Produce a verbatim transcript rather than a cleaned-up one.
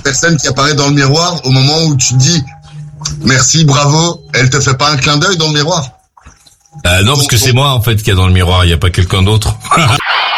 personne qui apparaît dans le miroir au moment où tu te dis merci, bravo, elle te fait pas un clin d'œil dans le miroir? Euh, non, parce que c'est moi en fait qui est dans le miroir, il y a pas quelqu'un d'autre.